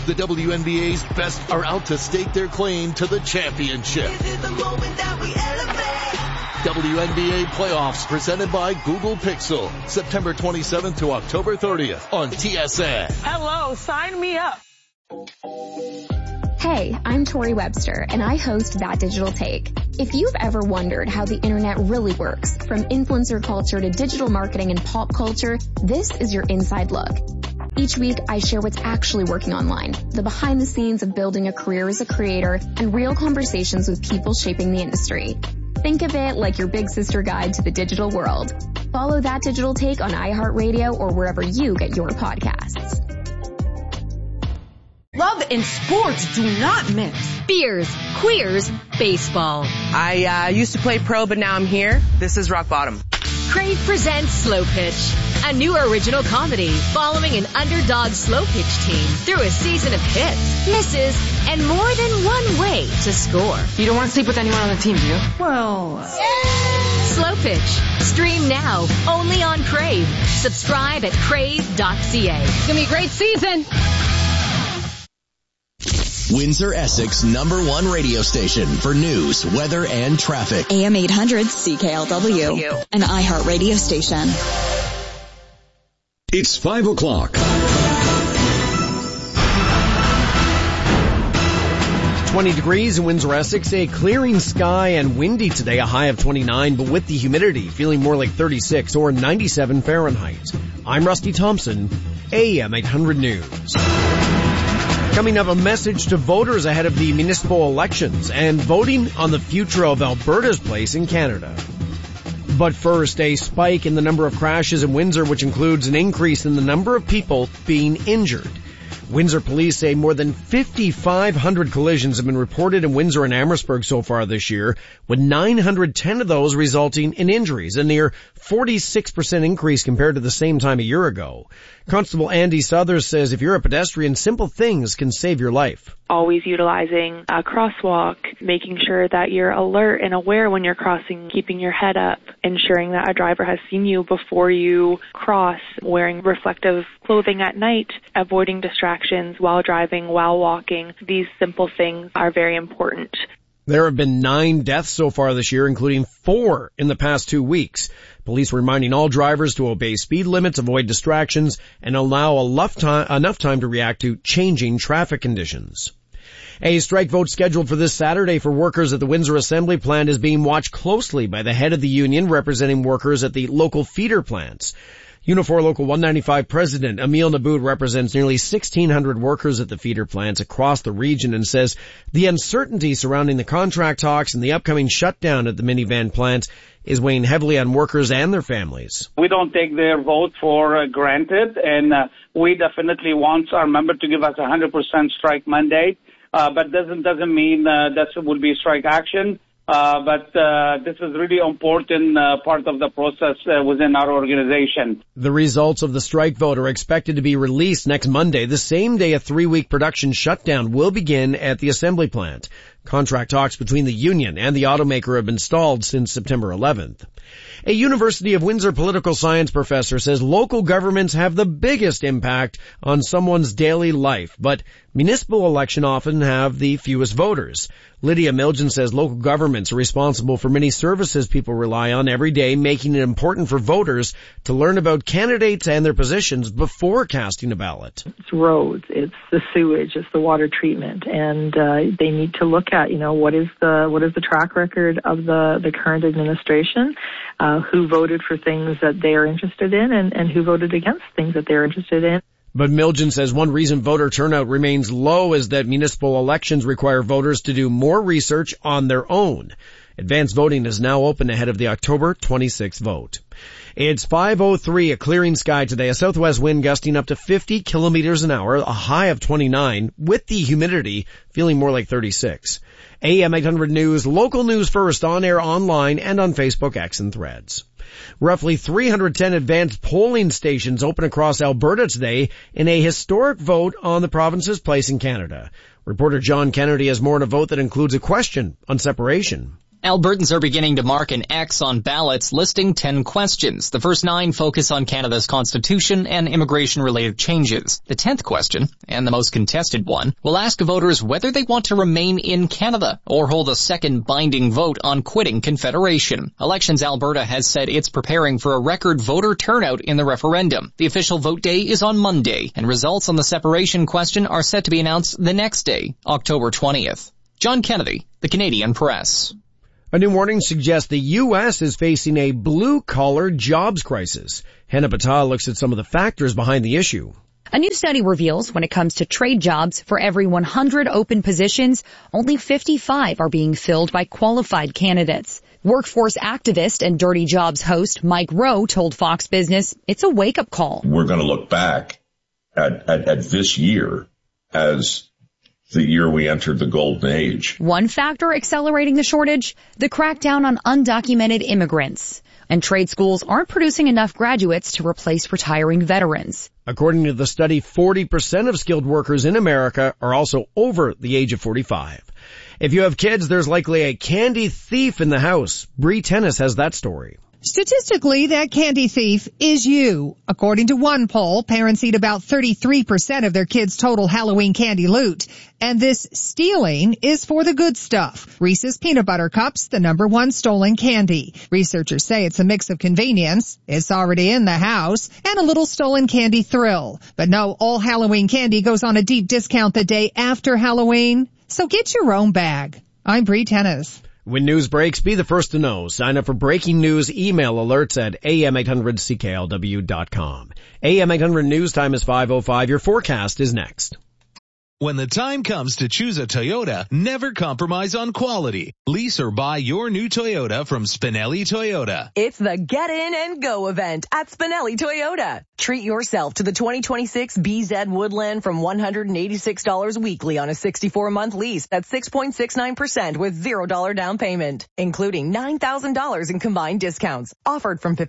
The WNBA's best are out to stake their claim to the championship. This is the moment that we elevate. WNBA playoffs presented by Google Pixel. September 27th to October 30th on TSN. Hello, sign me up. Hey, I'm Tori Webster, and I host That Digital Take. If you've ever wondered how the internet really works, from influencer culture to digital marketing and pop culture, this is your inside look. Each week, I share what's actually working online, the behind the scenes of building a career as a creator, and real conversations with people shaping the industry. Think of it like your big sister guide to the digital world. Follow That Digital Take on iHeartRadio or wherever you get your podcasts. Love and sports do not mix. Beers, queers, baseball. I used to play pro, but now I'm here. This is rock bottom. Crave presents Slow Pitch, a new original comedy following an underdog slow pitch team through a season of hits, misses, and more than one way to score. You don't want to sleep with anyone on the team, do you? Well, Slow Pitch. Stream now, only on Crave. Subscribe at crave.ca. It's going to be a great season. Windsor, Essex #1 radio station for news, weather, and traffic. AM 800 CKLW, an iHeart radio station. It's 5 o'clock. 20 degrees in Windsor, Essex, a clearing sky and windy today, a high of 29, but with the humidity feeling more like 36 or 97 Fahrenheit. I'm Rusty Thompson, AM 800 News. Coming up, a message to voters ahead of the municipal elections and voting on the future of Alberta's place in Canada. But first, a spike in the number of crashes in Windsor, which includes an increase in the number of people being injured. Windsor police say more than 5,500 collisions have been reported in Windsor and Amherstburg so far this year, with 910 of those resulting in injuries, a near 46% increase compared to the same time a year ago. Constable Andy Southers says if you're a pedestrian, simple things can save your life. Always utilizing a crosswalk, making sure that you're alert and aware when you're crossing, keeping your head up, ensuring that a driver has seen you before you cross, wearing reflective clothing at night, avoiding distractions while driving, while walking. These simple things are very important. There have been 9 deaths so far this year, including 4 in the past 2 weeks. Police reminding all drivers to obey speed limits, avoid distractions, and allow enough time to react to changing traffic conditions. A strike vote scheduled for this Saturday for workers at the Windsor Assembly Plant is being watched closely by the head of the union representing workers at the local feeder plants. Unifor Local 195 President Emil Naboud represents nearly 1,600 workers at the feeder plants across the region and says the uncertainty surrounding the contract talks and the upcoming shutdown at the minivan plant is weighing heavily on workers and their families. We don't take their vote for granted, and we definitely want our member to give us 100% strike mandate, but doesn't mean that would be strike action. But this is really important part of the process within our organization. The results of the strike vote are expected to be released next Monday, the same day a 3-week production shutdown will begin at the assembly plant. Contract talks between the union and the automaker have been stalled since September 11th. A University of Windsor political science professor says local governments have the biggest impact on someone's daily life, but municipal elections often have the fewest voters. Lydia Milgen says local governments are responsible for many services people rely on every day, making it important for voters to learn about candidates and their positions before casting a ballot. It's roads, it's the sewage, it's the water treatment, and they need to look at, what is the track record of the current administration, who voted for things that they are interested in, and who voted against things that they're interested in. But Milgen says one reason voter turnout remains low is that municipal elections require voters to do more research on their own. Advanced voting is now open ahead of the October 26th vote. It's 5:03, a clearing sky today, a southwest wind gusting up to 50 kilometers an hour, a high of 29, with the humidity feeling more like 36. AM 800 News, local news first, on air, online, and on Facebook, X, and Threads. Roughly 310 advanced polling stations open across Alberta today in a historic vote on the province's place in Canada. Reporter John Kennedy has more on a vote that includes a question on separation. Albertans are beginning to mark an X on ballots listing 10 questions. The first 9 focus on Canada's constitution and immigration-related changes. The 10th question, and the most contested one, will ask voters whether they want to remain in Canada or hold a second binding vote on quitting Confederation. Elections Alberta has said it's preparing for a record voter turnout in the referendum. The official vote day is on Monday, and results on the separation question are set to be announced the next day, October 20th. John Kennedy, The Canadian Press. A new warning suggests the U.S. is facing a blue-collar jobs crisis. Hannah Patel looks at some of the factors behind the issue. A new study reveals when it comes to trade jobs, for every 100 open positions, only 55 are being filled by qualified candidates. Workforce activist and Dirty Jobs host Mike Rowe told Fox Business it's a wake-up call. We're going to look back at this year as the year we entered the golden age. One factor accelerating the shortage, the crackdown on undocumented immigrants. And trade schools aren't producing enough graduates to replace retiring veterans. According to the study, 40% of skilled workers in America are also over the age of 45. If you have kids, there's likely a candy thief in the house. Bree Tennis has that story. Statistically, that candy thief is you. According to one poll, parents eat about 33% of their kids' total Halloween candy loot. And this stealing is for the good stuff. Reese's Peanut Butter Cups, the #1 stolen candy. Researchers say it's a mix of convenience, it's already in the house, and a little stolen candy thrill. But no, all Halloween candy goes on a deep discount the day after Halloween. So get your own bag. I'm Bree Tennis. When news breaks, be the first to know. Sign up for breaking news email alerts at am800cklw.com. AM 800 news time is 5:05. Your forecast is next. When the time comes to choose a Toyota, never compromise on quality. Lease or buy your new Toyota from Spinelli Toyota. It's the Get In and Go event at Spinelli Toyota. Treat yourself to the 2026 BZ Woodland from $186 weekly on a 64-month lease at 6.69% with $0 down payment, including $9,000 in combined discounts. Offered from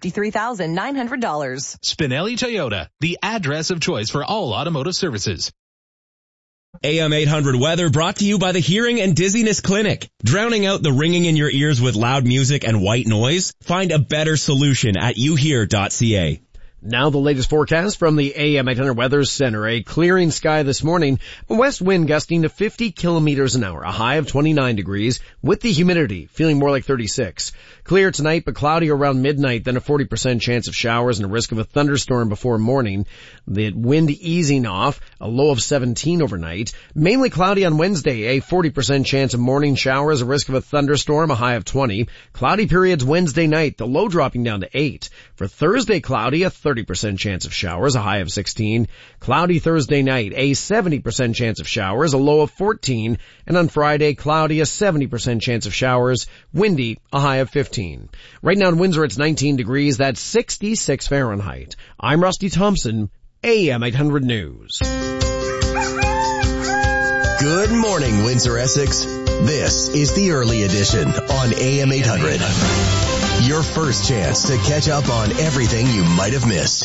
$53,900. Spinelli Toyota, the address of choice for all automotive services. AM 800 weather brought to you by the Hearing and Dizziness Clinic. Drowning out the ringing in your ears with loud music and white noise? Find a better solution at youhear.ca. Now the latest forecast from the AM 800 Weather Center. A clearing sky this morning, a west wind gusting to 50 kilometers an hour, a high of 29 degrees, with the humidity feeling more like 36. Clear tonight, but cloudy around midnight, then a 40% chance of showers and a risk of a thunderstorm before morning. The wind easing off, a low of 17 overnight. Mainly cloudy on Wednesday, a 40% chance of morning showers, a risk of a thunderstorm, a high of 20. Cloudy periods Wednesday night, the low dropping down to 8. For Thursday, cloudy, a 30% chance of showers, a high of 16. Cloudy Thursday night, a 70% chance of showers, a low of 14. And on Friday, cloudy, a 70% chance of showers, windy, a high of 15. Right now in Windsor, it's 19 degrees. That's 66 Fahrenheit. I'm Rusty Thompson, AM 800 News. Good morning, Windsor, Essex. This is the early edition on AM 800. Your first chance to catch up on everything you might have missed.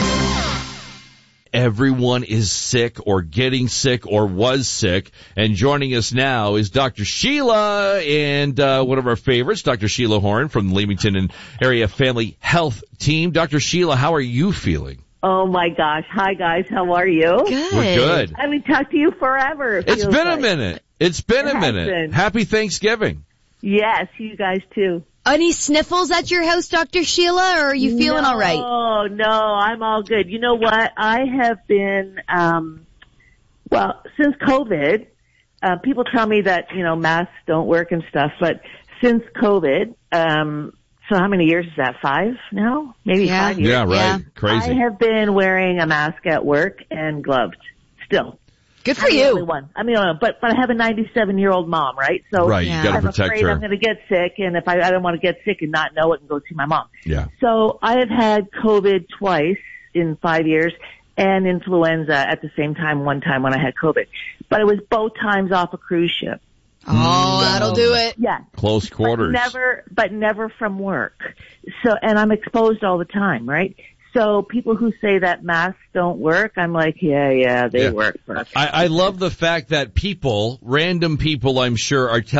Everyone is sick or getting sick or was sick. And joining us now is Dr. Sheila and one of our favorites, Dr. Sheila Horn from the Leamington and Area Family Health Team. Dr. Sheila, how are you feeling? Oh, my gosh. Hi, guys. How are you? Good. We're good. I haven't talked to you forever. It's been a minute. It's been a minute. Happy Thanksgiving. Yes, you guys too. Any sniffles at your house, Dr. Sheila, or are you feeling all right? Oh, no, I'm all good. You know what? I have been, since COVID, people tell me that, masks don't work and stuff, but since COVID, so how many years is that? 5 now? Maybe 5 years? Yeah, right. Yeah. Crazy. I have been wearing a mask at work and gloved still. Good for you. But I have a 97-year-old mom, right? So right, you gotta protect her. I'm afraid I'm going to get sick, and if I don't want to get sick and not know it and go see my mom. Yeah. So I have had COVID twice in 5 years and influenza at the same time, one time when I had COVID. But it was both times off a cruise ship. Oh, that'll do it. Yeah. Close quarters. But never from work. So, and I'm exposed all the time, right? So people who say that masks don't work, I'm like, they work. I love the fact that random people, I'm sure, are telling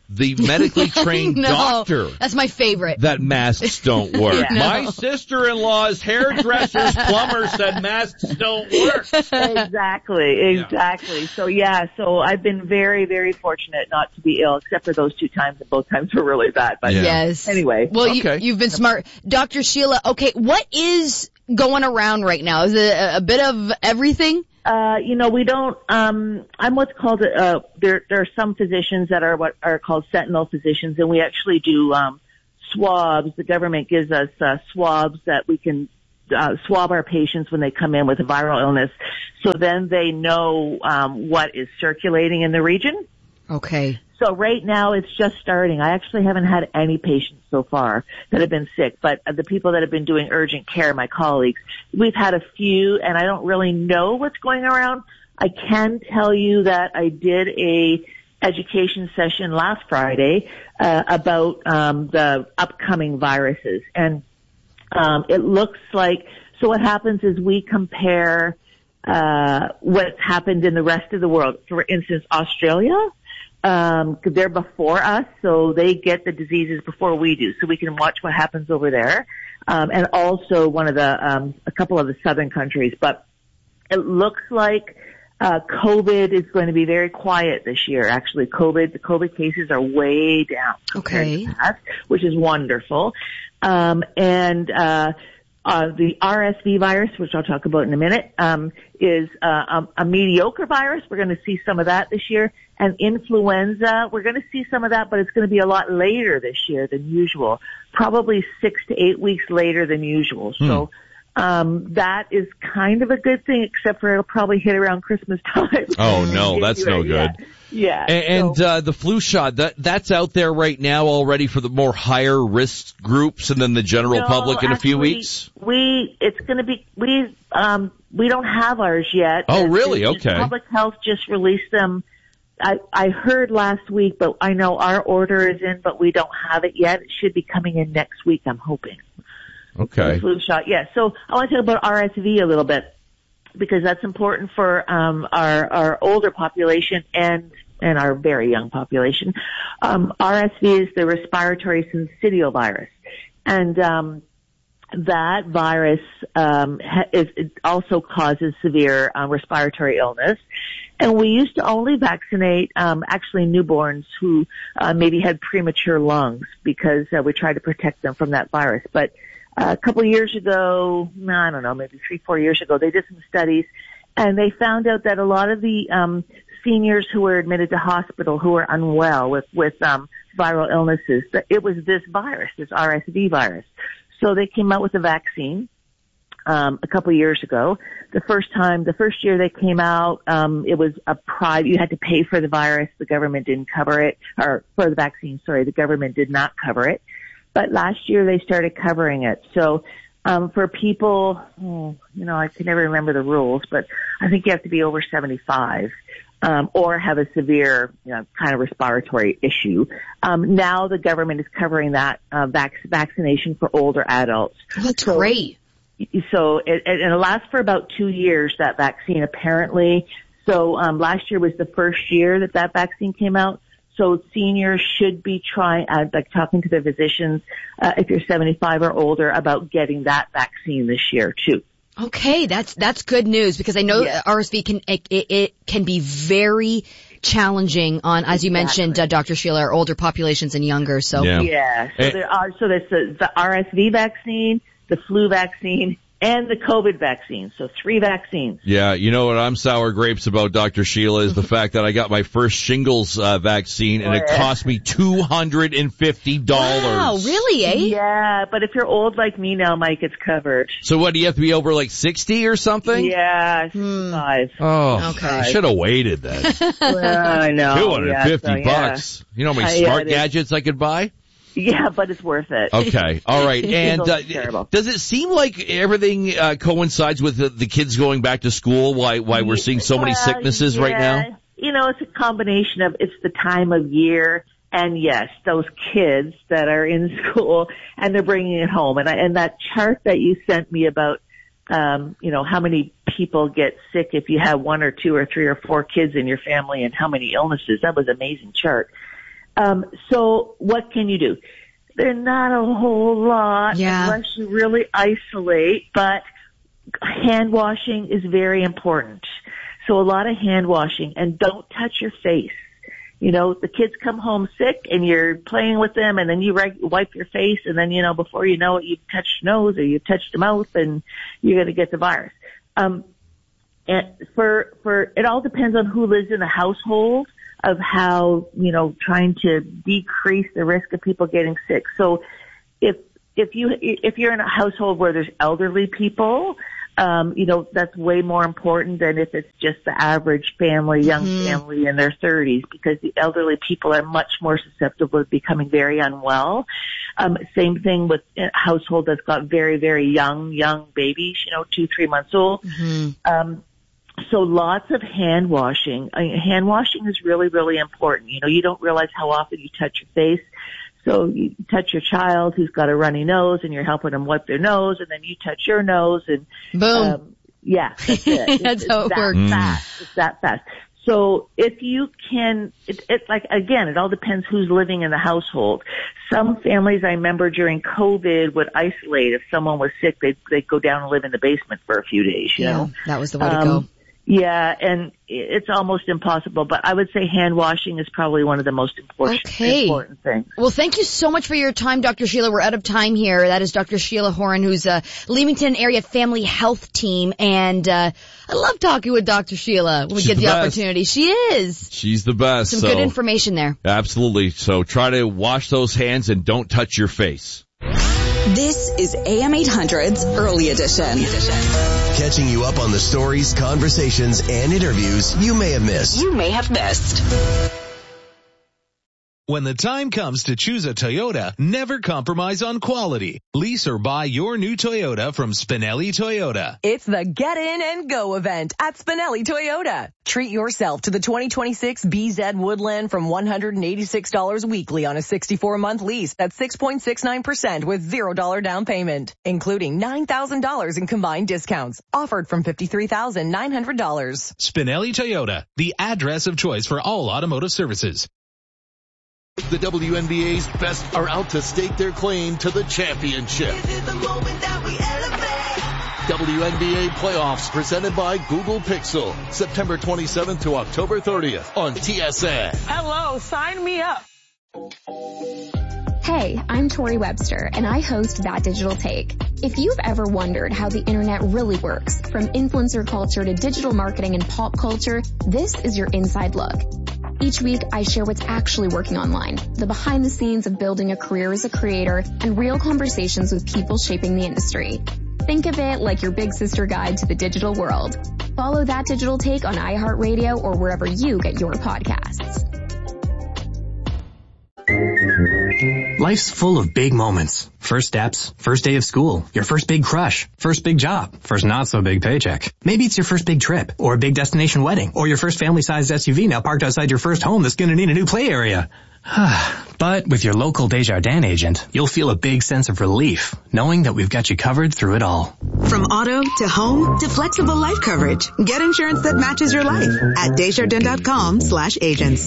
the medically trained doctor. That's my favorite. That masks don't work. Yeah. My sister-in-law's hairdresser's plumber said masks don't work. Exactly. So I've been very, very fortunate not to be ill, except for those 2 times, and both times were really bad. But Yes. Anyway. Well, you've been smart. Dr. Sheila, okay, what is going around right now? Is it a bit of everything? We don't, I'm what's called, there are some physicians that are what are called sentinel physicians, and we actually do, swabs. The government gives us, swabs that we can, swab our patients when they come in with a viral illness. So then they know, what is circulating in the region. Okay. So right now it's just starting. I actually haven't had any patients so far that have been sick, but the people that have been doing urgent care, my colleagues, we've had a few, and I don't really know what's going around. I can tell you that I did a education session last Friday about the upcoming viruses, and it looks like, so what happens is we compare what's happened in the rest of the world. For instance, Australia, they're before us, so they get the diseases before we do, so we can watch what happens over there. And also one of the, a couple of the southern countries, but it looks like, COVID is going to be very quiet this year. Actually, the COVID cases are way down. Okay. Which is wonderful. The RSV virus, which I'll talk about in a minute, is a mediocre virus. We're going to see some of that this year. And influenza, we're going to see some of that, but it's going to be a lot later this year than usual. Probably 6 to 8 weeks later than usual. So that is kind of a good thing, except for it'll probably hit around Christmas time. Oh, no, that's no good. Yeah. And the flu shot, that's out there right now already for the more higher risk groups and then the general public in a few weeks? We don't have ours yet. Oh, really? Okay. Public Health just released them. I heard last week, but I know our order is in, but we don't have it yet. It should be coming in next week, I'm hoping. Okay. The flu shot, yeah. So I want to talk about RSV a little bit, because that's important for our older population and our very young population. RSV is the respiratory syncytial virus, and that virus it also causes severe respiratory illness. And we used to only vaccinate actually newborns who maybe had premature lungs, because we tried to protect them from that virus. But a couple of years ago, I don't know, maybe 3-4 years ago, they did some studies, and they found out that a lot of the seniors who were admitted to hospital who were unwell with viral illnesses, that it was this virus, this RSV virus. So they came out with a vaccine a couple of years ago. The first year they came out, it was you had to pay for the virus. The government didn't cover it, or for the vaccine, sorry, the government did not cover it. But last year they started covering it. So, for people, I can never remember the rules, but I think you have to be over 75, or have a severe, kind of respiratory issue. Now the government is covering that, vaccination for older adults. That's great. So it lasts for about 2 years, that vaccine, apparently. So, last year was the first year that vaccine came out. So seniors should be talking to their physicians, if you're 75 or older, about getting that vaccine this year too. Okay, that's good news, because I know RSV can be very challenging on, as you mentioned, Dr. Sheila, our older populations and younger. So so there's the RSV vaccine, the flu vaccine, and the COVID vaccine. So 3 vaccines. Yeah, you know what I'm sour grapes about, Dr. Sheila, is the fact that I got my first shingles vaccine, and it cost me $250. Wow, really, eh? Yeah, but if you're old like me now, Mike, it's covered. So what, do you have to be over like 60 or something? Yeah, 65. Oh, okay. I should have waited then. I know. $250. You know how many smart gadgets I could buy? Yeah, but it's worth it. Okay. All right. And does it seem like everything coincides with the kids going back to school? Why we're seeing so many sicknesses right now? It's a combination of, it's the time of year, and yes, those kids that are in school and they're bringing it home. And that chart that you sent me about, how many people get sick if you have 1 or 2 or 3 or 4 kids in your family and how many illnesses, that was an amazing chart. So what can you do? There's not a whole lot unless you really isolate, but hand washing is very important. So a lot of hand washing, and don't touch your face. You know, the kids come home sick and you're playing with them, and then you wipe your face, and then, before you know it, you've touched your nose or you've touched the mouth, and you're going to get the virus. And it all depends on who lives in the household of how, trying to decrease the risk of people getting sick. So if you're in a household where there's elderly people, that's way more important than if it's just the average family, young family in their 30s, because the elderly people are much more susceptible to becoming very unwell. Same thing with a household that's got very, very young babies, 2-3 months old. So lots of hand washing. Hand washing is really, really important. You don't realize how often you touch your face. So you touch your child who's got a runny nose, and you're helping them wipe their nose, and then you touch your nose, and boom. That's it. That's how it works. It's that fast. So if you can, it's like, again, it all depends who's living in the household. Some families, I remember during COVID, would isolate. If someone was sick, they'd go down and live in the basement for a few days, you know? That was the way to go. Yeah, and it's almost impossible, but I would say hand washing is probably one of the most important things. Well, thank you so much for your time, Dr. Sheila. We're out of time here. That is Dr. Sheila Horan, who's a Leamington Area Family Health Team, and I love talking with Dr. Sheila when we get the opportunity. She is. She's the best. Some good information there. Absolutely. So try to wash those hands and don't touch your face. This is AM 800's Early Edition. Catching you up on the stories, conversations, and interviews you may have missed. When the time comes to choose a Toyota, never compromise on quality. Lease or buy your new Toyota from Spinelli Toyota. It's the Get In and Go event at Spinelli Toyota. Treat yourself to the 2026 BZ Woodland from $186 weekly on a 64-month lease at 6.69% with $0 down payment, including $9,000 in combined discounts, offered from $53,900. Spinelli Toyota, the address of choice for all automotive services. The WNBA's best are out to stake their claim to the championship. WNBA playoffs presented by Google Pixel, September 27th to October 30th on TSN. Hello, sign me up. Hey, I'm Tori Webster, and I host That Digital Take. If you've ever wondered how the internet really works, from influencer culture to digital marketing and pop culture, this is your inside look. Each week, I share what's actually working online, the behind the scenes of building a career as a creator, and real conversations with people shaping the industry. Think of it like your big sister guide to the digital world. Follow That Digital Take on iHeartRadio or wherever you get your podcasts. Life's full of big moments. First steps, first day of school, your first big crush, first big job, first not so big paycheck. Maybe it's your first big trip, or a big destination wedding, or your first family-sized SUV now parked outside your first home that's gonna need a new play area. But with your local Desjardins agent, you'll feel a big sense of relief, knowing that we've got you covered through it all. From auto to home to flexible life coverage, get insurance that matches your life at Desjardins.com/agents.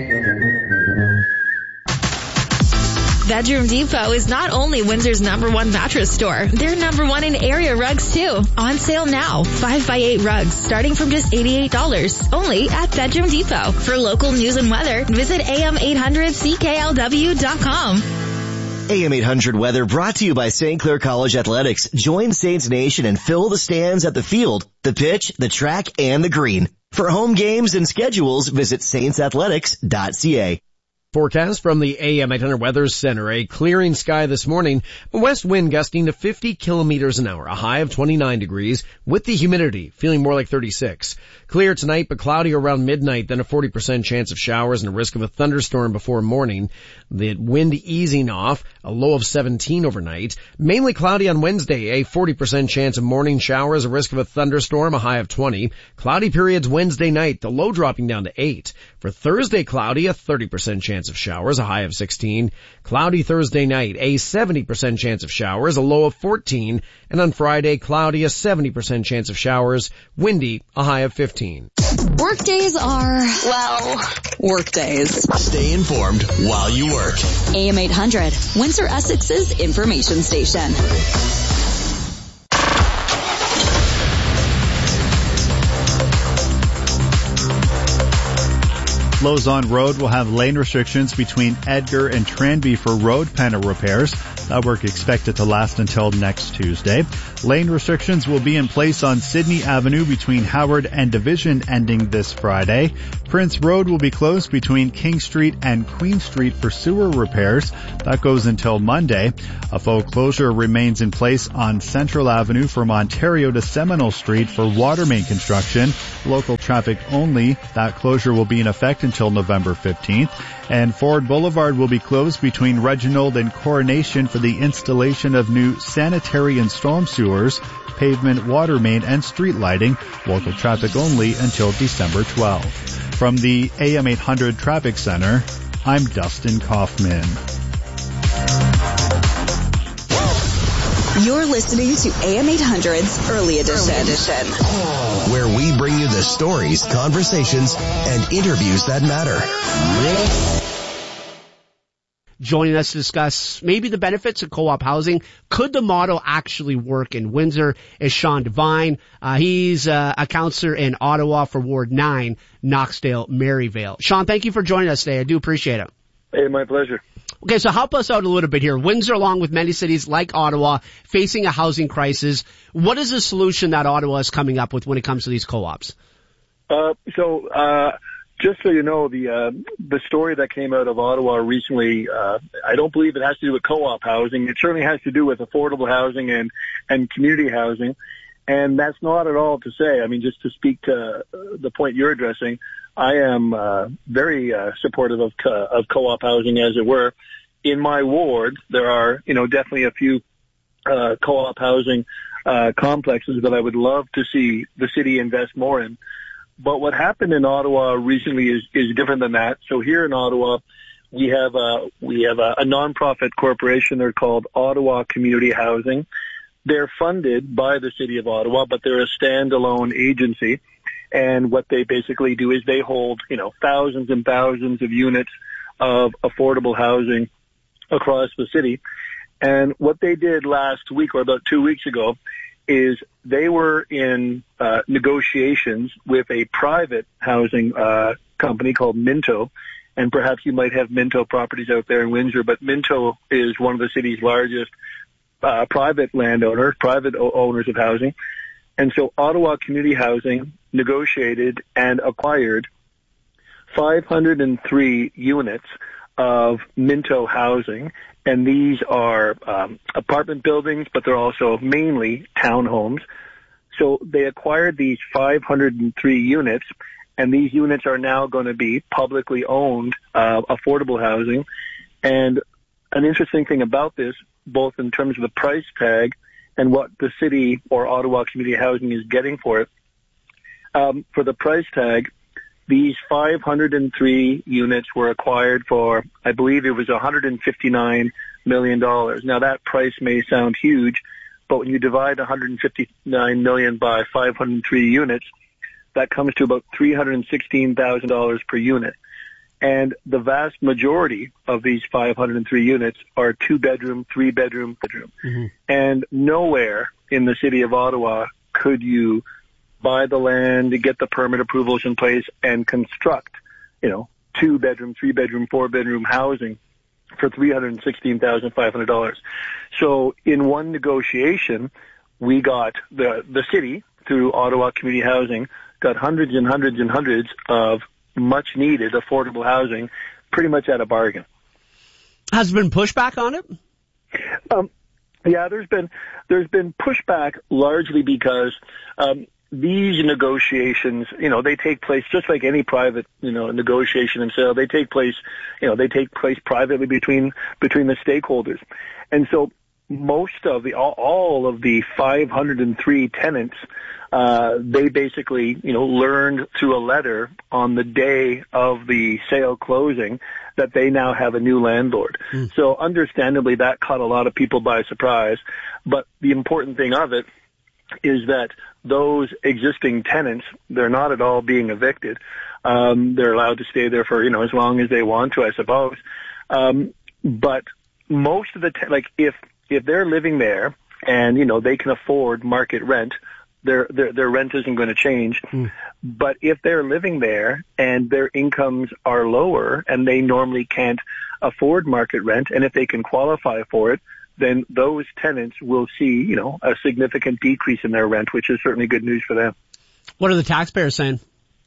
Bedroom Depot is not only Windsor's #1 mattress store, they're #1 in area rugs too. On sale now, 5x8 rugs starting from just $88, only at Bedroom Depot. For local news and weather, visit am800cklw.com. AM 800 weather brought to you by St. Clair College Athletics. Join Saints Nation and fill the stands at the field, the pitch, the track, and the green. For home games and schedules, visit saintsathletics.ca. Forecast from the AM 800 Weather Center. A clearing sky this morning. A west wind gusting to 50 kilometers an hour. A high of 29 degrees with the humidity feeling more like 36. Clear tonight but cloudy around midnight, then a 40% chance of showers and a risk of a thunderstorm before morning. The wind easing off, a low of 17 overnight. Mainly cloudy on Wednesday, a 40% chance of morning showers, a risk of a thunderstorm, a high of 20. Cloudy periods Wednesday night, the low dropping down to 8. For Thursday, cloudy, a 30% chance of showers, a high of 16. Cloudy Thursday night, a 70% chance of showers, a low of 14. And on Friday, cloudy, a 70% chance of showers, windy, a high of 15. Workdays are, well, workdays. Stay informed while you work. AM 800, Windsor Essex's information station. Lausanne Road will have lane restrictions between Edgar and Tranby for road panel repairs. That work expected to last until next Tuesday. Lane restrictions will be in place on Sydney Avenue between Howard and Division ending this Friday. Prince Road will be closed between King Street and Queen Street for sewer repairs. That goes until Monday. A full closure remains in place on Central Avenue from Ontario to Seminole Street for water main construction. Local traffic only. That closure will be in effect until November 15th. And Ford Boulevard will be closed between Reginald and Coronation for the installation of new sanitary and storm sewers, pavement, water main, and street lighting. Local traffic only until December 12th. From the AM 800 Traffic Center, I'm Dustin Kaufman. You're listening to AM 800's Early Edition. Where we bring you the stories, conversations, and interviews that matter. Joining us to discuss maybe the benefits of co-op housing. Could the model actually work in Windsor is Sean Devine. He's a counselor in Ottawa for Ward 9, Knoxdale, Maryvale. Sean, thank you for joining us today. I do appreciate it. Hey, my pleasure. Okay, so help us out a little bit here. Windsor, along with many cities like Ottawa, facing a housing crisis. What is the solution that Ottawa is coming up with when it comes to these co-ops? Just so you know, the story that came out of Ottawa recently, I don't believe it has to do with co-op housing. It certainly has to do with affordable housing and community housing. And that's not at all to say, I mean, just to speak to the point you're addressing, I am very supportive of co-op housing, as it were. In my ward, there are, definitely a few co-op housing complexes that I would love to see the city invest more in. But what happened in Ottawa recently is different than that. So here in Ottawa, we have a nonprofit corporation. They're called Ottawa Community Housing. They're funded by the city of Ottawa, but they're a standalone agency. And what they basically do is they hold, thousands and thousands of units of affordable housing across the city. And what they did last week, or about 2 weeks ago, is they were in negotiations with a private housing company called Minto. And perhaps you might have Minto properties out there in Windsor, but Minto is one of the city's largest private landowners, private owners of housing. And so Ottawa Community Housing negotiated and acquired 503 units of Minto housing, and these are apartment buildings, but they're also mainly townhomes. So they acquired these 503 units, and these units are now going to be publicly owned affordable housing. And an interesting thing about this, both in terms of the price tag and what the city or Ottawa Community Housing is getting for it, for the price tag, these 503 units were acquired for, I believe it was $159 million. Now that price may sound huge, but when you divide $159 million by 503 units, that comes to about $316,000 per unit. And the vast majority of these 503 units are 2-bedroom, 3-bedroom, bedroom. Mm-hmm. And nowhere in the city of Ottawa could you buy the land, get the permit approvals in place, and construct, 2-bedroom, 3-bedroom, 4-bedroom housing for $316,500. So in one negotiation, we got the city, through Ottawa Community Housing, got hundreds and hundreds and hundreds of much needed affordable housing pretty much at a bargain. Has there been pushback on it? Yeah, there's been pushback largely because these negotiations, they take place just like any private, negotiation and sale. They take place privately between the stakeholders. And so most of all of the 503 tenants, they basically, learned through a letter on the day of the sale closing that they now have a new landlord. So understandably, that caught a lot of people by surprise. But the important thing of it is that those existing tenants, they're not at all being evicted. They're allowed to stay there for, as long as they want to, I suppose. But most of the, if they're living there and, they can afford market rent, their rent isn't going to change. But if they're living there and their incomes are lower and they normally can't afford market rent, and if they can qualify for it, then those tenants will see, a significant decrease in their rent, which is certainly good news for them. What are the taxpayers saying?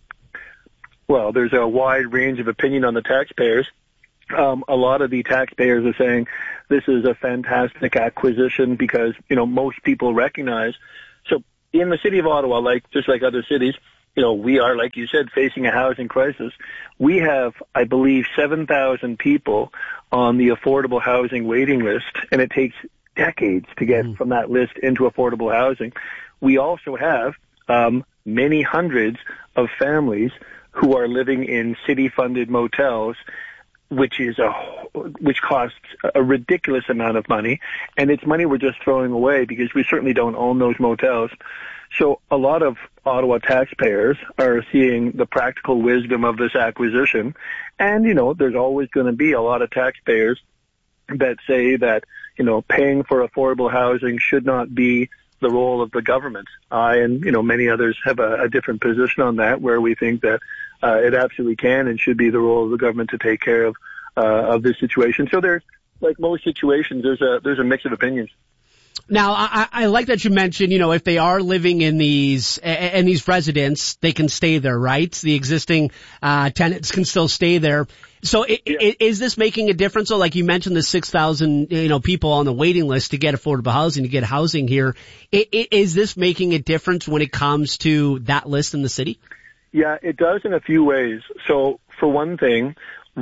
Well, there's a wide range of opinion on the taxpayers. A lot of the taxpayers are saying this is a fantastic acquisition because, most people recognize. So in the city of Ottawa, just like other cities, we are, like you said, facing a housing crisis. We have, I believe, 7,000 people on the affordable housing waiting list, and it takes decades to get from that list into affordable housing. We also have many hundreds of families who are living in city-funded motels, which costs a ridiculous amount of money, and it's money we're just throwing away because we certainly don't own those motels. So a lot of Ottawa taxpayers are seeing the practical wisdom of this acquisition. And, there's always going to be a lot of taxpayers that say that, paying for affordable housing should not be the role of the government. I and, many others have a different position on that, where we think that it absolutely can and should be the role of the government to take care of this situation. So there's, like most situations, there's a mix of opinions. Now, I like that you mentioned, if they are living in these residents, they can stay there, right? The existing tenants can still stay there. So is this making a difference? So like you mentioned, the 6,000, people on the waiting list to get affordable housing, to get housing here. Is this making a difference when it comes to that list in the city? Yeah, it does in a few ways. So for one thing,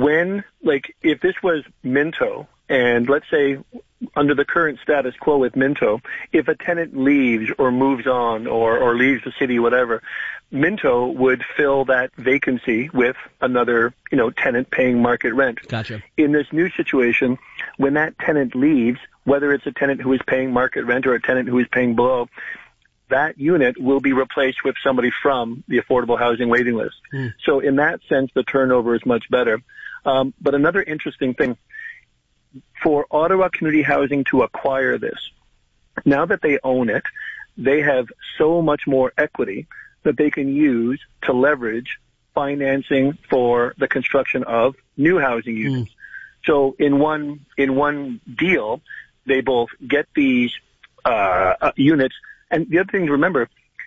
if this was Minto, and let's say under the current status quo with Minto, if a tenant leaves or moves on or leaves the city, whatever, Minto would fill that vacancy with another, tenant paying market rent. Gotcha. In this new situation, when that tenant leaves, whether it's a tenant who is paying market rent or a tenant who is paying below, that unit will be replaced with somebody from the affordable housing waiting list. So in that sense, the turnover is much better. But another interesting thing, for Ottawa Community Housing to acquire this, now that they own it, they have so much more equity that they can use to leverage financing for the construction of new housing units. So in one deal, they both get these units. And the other thing to remember,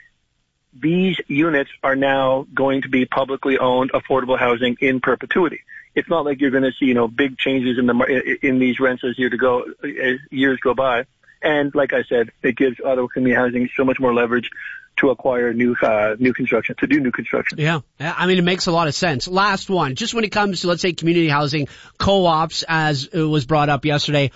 these units are now going to be publicly owned affordable housing in perpetuity. It's not like you're going to see, big changes in these rents as years go by. And like I said, it gives Ottawa Community Housing so much more leverage to acquire new construction, to do new construction. Yeah. I mean, it makes a lot of sense. Last one, just when it comes to, let's say, community housing, co-ops, as it was brought up yesterday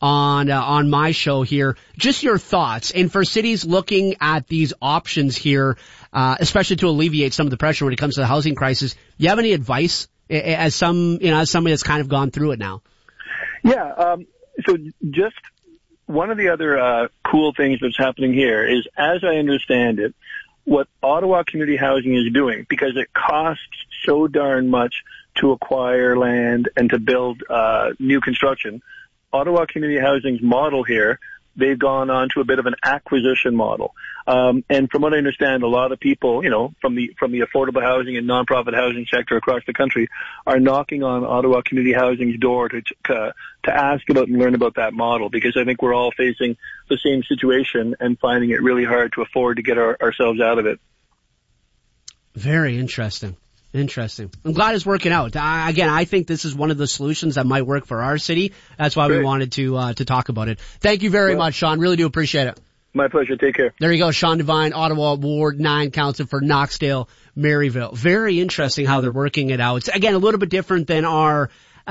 on my show here, just your thoughts. And for cities looking at these options here, especially to alleviate some of the pressure when it comes to the housing crisis, you have any advice as somebody that's kind of gone through it now? Yeah. So just one of the other cool things that's happening here is, as I understand it, what Ottawa Community Housing is doing, because it costs so darn much to acquire land and to build new construction, Ottawa Community Housing's model here, they've gone on to a bit of an acquisition model. And from what I understand, a lot of people, from the affordable housing and nonprofit housing sector across the country are knocking on Ottawa Community Housing's door to ask about and learn about that model, because I think we're all facing the same situation and finding it really hard to afford to get ourselves out of it. Very interesting. Interesting. I'm glad it's working out. Again, I think this is one of the solutions that might work for our city. That's why we wanted to talk about it. Thank you very much, Sean. Really do appreciate it. My pleasure. Take care. There you go. Sean Devine, Ottawa Ward 9 Council for Knoxdale, Maryville. Very interesting how they're working it out. It's, again, a little bit different than our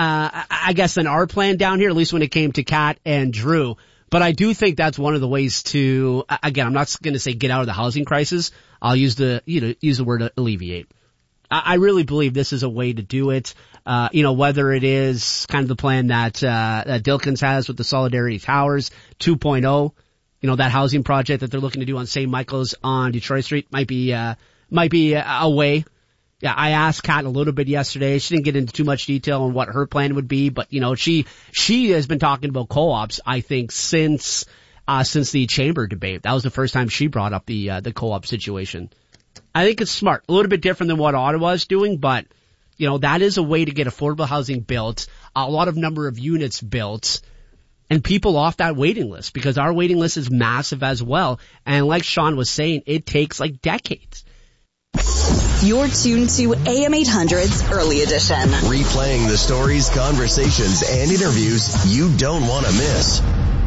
plan down here, at least when it came to Kat and Drew. But I do think that's one of the ways to, again, I'm not going to say get out of the housing crisis. I'll use the word alleviate. I really believe this is a way to do it. Whether it is kind of the plan that Dilkins has with the Solidarity Towers 2.0, that housing project that they're looking to do on St. Michael's on Detroit Street might be a way. Yeah, I asked Kat a little bit yesterday. She didn't get into too much detail on what her plan would be, but she has been talking about co-ops, I think, since the chamber debate. That was the first time she brought up the co-op situation. I think it's smart. A little bit different than what Ottawa's doing, but that is a way to get affordable housing built, a lot of number of units built, and people off that waiting list, because our waiting list is massive as well. And like Sean was saying, it takes like decades. You're tuned to AM 800's Early Edition. Replaying the stories, conversations, and interviews you don't want to miss.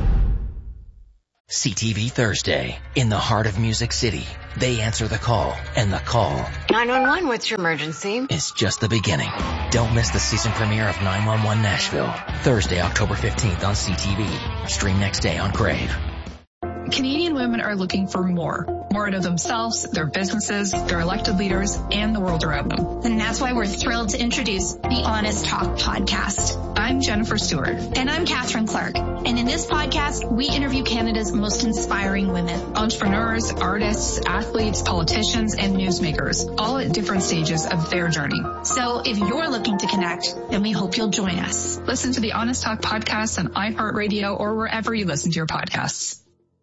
CTV Thursday. In the heart of Music City, they answer the call, and the call 911, what's your emergency? is just the beginning. Don't miss the season premiere of 911 Nashville. Thursday, October 15th on CTV. Stream next day on Crave. Canadian women are looking for more out of themselves, their businesses, their elected leaders, and the world around them. And that's why we're thrilled to introduce the Honest Talk podcast. I'm Jennifer Stewart. And I'm Catherine Clark. And in this podcast, we interview Canada's most inspiring women. Entrepreneurs, artists, athletes, politicians, and newsmakers, all at different stages of their journey. So if you're looking to connect, then we hope you'll join us. Listen to the Honest Talk podcast on iHeartRadio or wherever you listen to your podcasts.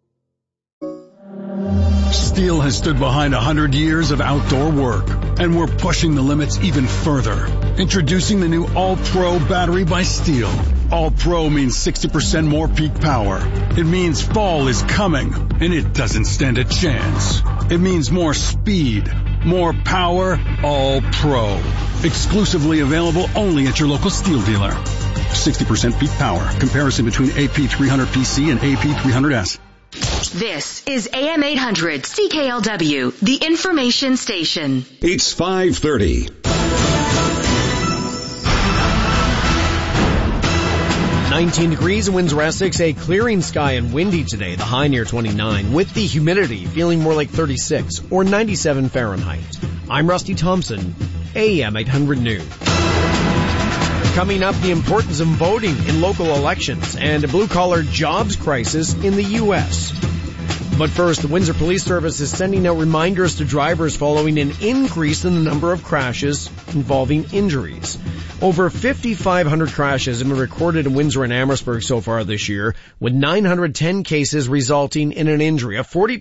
Steel has stood behind 100 years of outdoor work, and we're pushing the limits even further. Introducing the new All-Pro battery by Steel. All-Pro means 60% more peak power. It means fall is coming, and it doesn't stand a chance. It means more speed, more power, All-Pro. Exclusively available only at your local Steel dealer. 60% peak power. Comparison between AP300PC and AP300S. This is AM 800 CKLW, the information station. It's 5:30. 19 degrees in Windsor, Essex, a clearing sky and windy today, the high near 29, with the humidity feeling more like 36 or 97 Fahrenheit. I'm Rusty Thompson, AM 800 News. Coming up, the importance of voting in local elections and a blue-collar jobs crisis in the U.S. But first, the Windsor Police Service is sending out reminders to drivers following an increase in the number of crashes involving injuries. Over 5,500 crashes have been recorded in Windsor and Amherstburg so far this year, with 910 cases resulting in an injury, a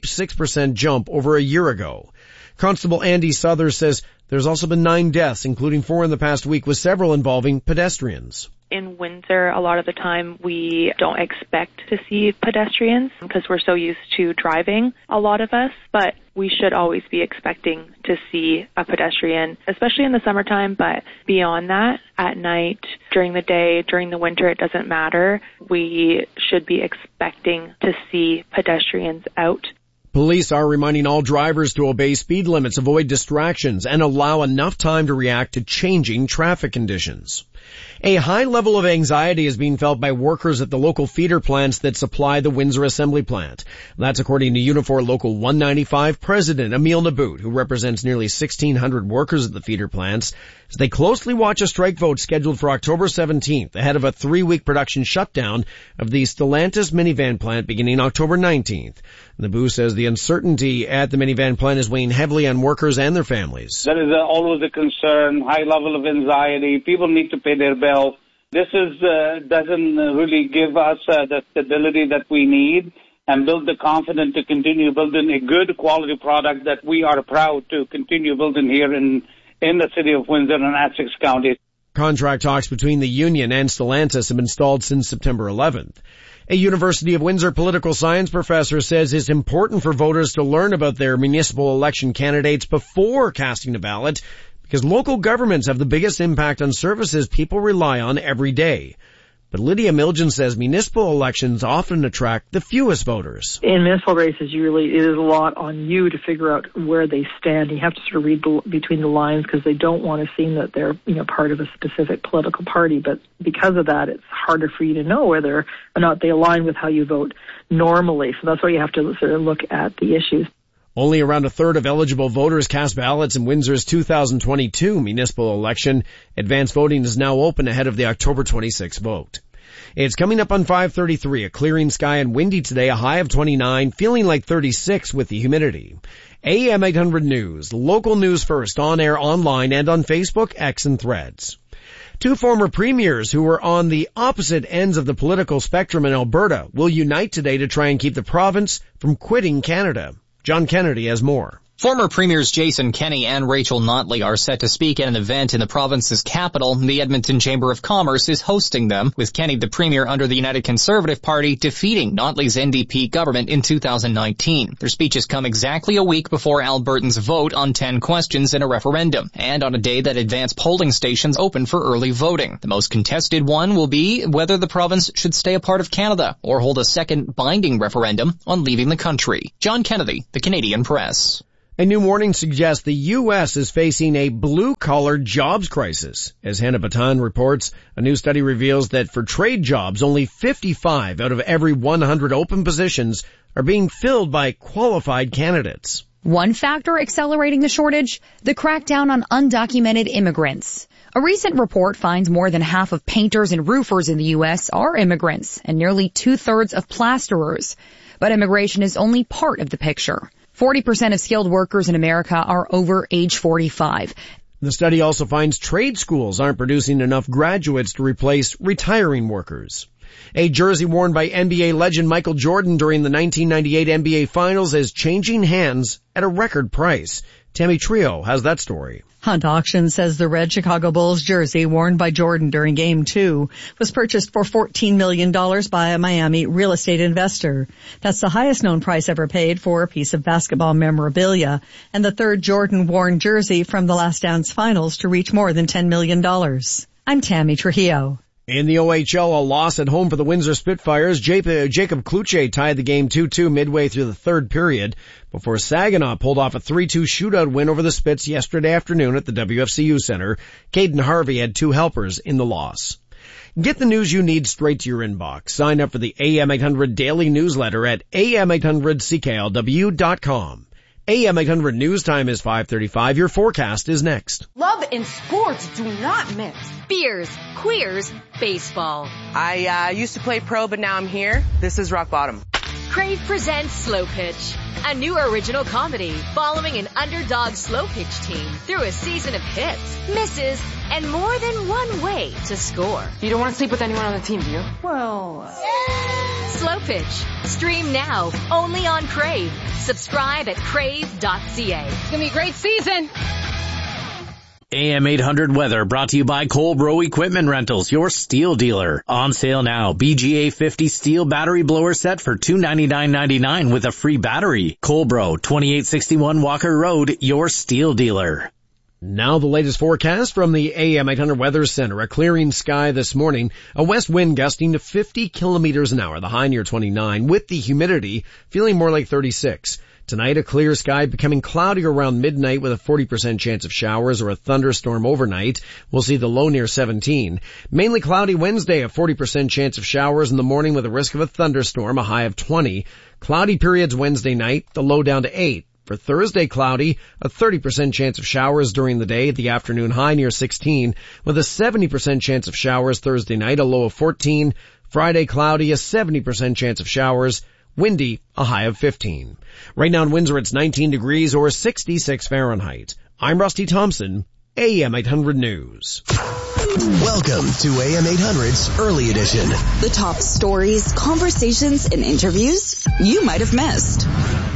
46% jump over a year ago. Constable Andy Southers says there's also been 9 deaths, including 4 in the past week, with several involving pedestrians. In Windsor, a lot of the time we don't expect to see pedestrians because we're so used to driving, a lot of us, but we should always be expecting to see a pedestrian, especially in the summertime, but beyond that, at night, during the day, during the winter, it doesn't matter. We should be expecting to see pedestrians out. Police are reminding all drivers to obey speed limits, avoid distractions, and allow enough time to react to changing traffic conditions. A high level of anxiety is being felt by workers at the local feeder plants that supply the Windsor Assembly Plant. That's according to Unifor Local 195 President Emil Nabout, who represents nearly 1,600 workers at the feeder plants, as they closely watch a strike vote scheduled for October 17th ahead of a 3-week production shutdown of the Stellantis minivan plant beginning October 19th. Nabout says the uncertainty at the minivan plant is weighing heavily on workers and their families. That is always a concern, high level of anxiety. People need to pay their bill. This doesn't really give us the stability that we need and build the confidence to continue building a good quality product that we are proud to continue building here in the city of Windsor and Essex County. Contract talks between the union and Stellantis have been stalled since September 11th. A University of Windsor political science professor says it's important for voters to learn about their municipal election candidates before casting a ballot, because local governments have the biggest impact on services people rely on every day. But Lydia Milgen says municipal elections often attract the fewest voters. In municipal races, it is a lot on you to figure out where they stand. You have to sort of read between the lines because they don't want to seem that they're, part of a specific political party. But because of that, it's harder for you to know whether or not they align with how you vote normally. So that's why you have to sort of look at the issues. Only around a third of eligible voters cast ballots in Windsor's 2022 municipal election. Advanced voting is now open ahead of the October 26 vote. It's coming up on 5:33. A clearing sky and windy today, a high of 29, feeling like 36 with the humidity. AM 800 News, local news first, on air, online, and on Facebook, X, and Threads. Two former premiers who were on the opposite ends of the political spectrum in Alberta will unite today to try and keep the province from quitting Canada. John Kennedy has more. Former Premiers Jason Kenney and Rachel Notley are set to speak at an event in the province's capital. The Edmonton Chamber of Commerce is hosting them, with Kenney, the Premier under the United Conservative Party, defeating Notley's NDP government in 2019. Their speeches come exactly a week before Albertans vote on 10 questions in a referendum, and on a day that advanced polling stations open for early voting. The most contested one will be whether the province should stay a part of Canada or hold a second binding referendum on leaving the country. John Kennedy, The Canadian Press. A new warning suggests the U.S. is facing a blue-collar jobs crisis. As Hannah Batan reports, a new study reveals that for trade jobs, only 55 out of every 100 open positions are being filled by qualified candidates. One factor accelerating the shortage, the crackdown on undocumented immigrants. A recent report finds more than half of painters and roofers in the U.S. are immigrants, and nearly 2/3 of plasterers. But immigration is only part of the picture. 40% of skilled workers in America are over age 45. The study also finds trade schools aren't producing enough graduates to replace retiring workers. A jersey worn by NBA legend Michael Jordan during the 1998 NBA Finals is changing hands at a record price. Tammy Trio has that story. Hunt Auction says the red Chicago Bulls jersey worn by Jordan during Game 2 was purchased for $14 million by a Miami real estate investor. That's the highest known price ever paid for a piece of basketball memorabilia, and the third Jordan-worn jersey from the Last Dance Finals to reach more than $10 million. I'm Tammy Trujillo. In the OHL, a loss at home for the Windsor Spitfires. Jacob Kluche tied the game 2-2 midway through the third period before Saginaw pulled off a 3-2 shootout win over the Spits yesterday afternoon at the WFCU Center. Caden Harvey had 2 helpers in the loss. Get the news you need straight to your inbox. Sign up for the AM 800 daily newsletter at am800cklw.com. AM 800 news time is 5:35. Your forecast is next. Love and sports do not mix. Beers, queers, baseball. I used to play pro, but now I'm here. This is rock bottom. Crave presents Slow Pitch, a new original comedy following an underdog slow pitch team through a season of hits, misses, and more than one way to score. You don't want to sleep with anyone on the team, do you? Well, Slow Pitch. Stream now, only on Crave. Subscribe at crave.ca. It's going to be a great season. AM 800 weather brought to you by Colbro Equipment Rentals, your steel dealer. On sale now, BGA 50 steel battery blower set for $299.99 with a free battery. Colbro, 2861 Walker Road, your steel dealer. Now the latest forecast from the AM 800 Weather Center. A clearing sky this morning, a west wind gusting to 50 kilometers an hour, the high near 29, with the humidity feeling more like 36. Tonight, a clear sky becoming cloudy around midnight with a 40% chance of showers or a thunderstorm overnight. We'll see the low near 17. Mainly cloudy Wednesday, a 40% chance of showers in the morning with a risk of a thunderstorm, a high of 20. Cloudy periods Wednesday night, the low down to 8. For Thursday, cloudy, a 30% chance of showers during the day, the afternoon high near 16, with a 70% chance of showers Thursday night, a low of 14. Friday, cloudy, a 70% chance of showers. Windy, a high of 15. Right now in Windsor, it's 19 degrees or 66 Fahrenheit. I'm Rusty Thompson, AM 800 News. Welcome to AM 800's Early Edition. The top stories, conversations, and interviews you might have missed.